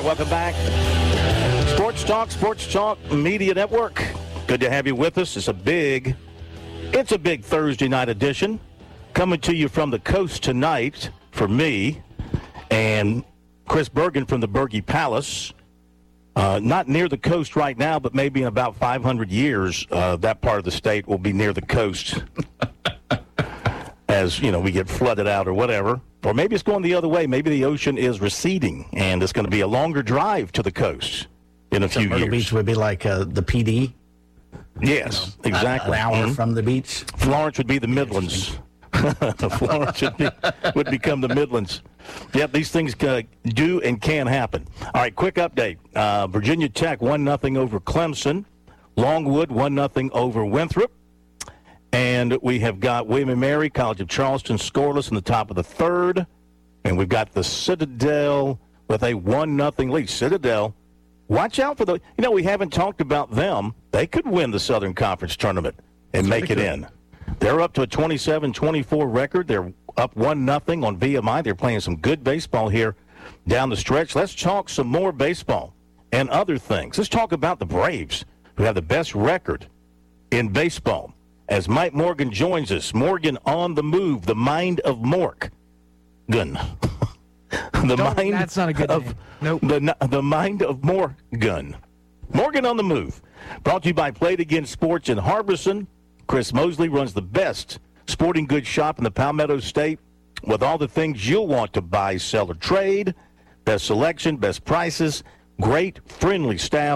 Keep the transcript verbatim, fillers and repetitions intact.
right, welcome back. Sports Talk, Sports Talk Media Network. Good to have you with us. It's a big, it's a big Thursday night edition. Coming to you from the coast tonight for me and Chris Bergen from the Berge Palace. Uh, not near the coast right now, but maybe in about five hundred years, uh, that part of the state will be near the coast. As, you know, we get flooded out or whatever. Or maybe it's going the other way. Maybe the ocean is receding, and it's going to be a longer drive to the coast in a so few Myrtle years. Beach would be like uh, the P D? Yes, You know, exactly. An hour Mhm. from the beach? Florence would be the Midlands. Florence would, be, would become the Midlands. Yep, these things uh, do and can happen. All right, quick update. Uh, Virginia Tech one nothing over Clemson. Longwood one nothing over Winthrop. And we have got William and Mary, College of Charleston, scoreless in the top of the third. And we've got the Citadel with a one nothing lead. Citadel, watch out for the, you know, we haven't talked about them. They could win the Southern Conference tournament and make it in. They're up to a twenty-seven twenty-four record. They're up one nothing on V M I. They're playing some good baseball here down the stretch. Let's talk some more baseball and other things. Let's talk about the Braves, who have the best record in baseball. As Mike Morgan joins us, Morgan on the move, the mind of Mork. Gun. the Don't, mind that's not a good of name. Nope. the the mind of Morgan. Morgan on the move. Brought to you by Play It Again Sports in Harbison. Chris Mosley runs the best sporting goods shop in the Palmetto State with all the things you'll want to buy, sell, or trade. Best selection, best prices, great, friendly staff.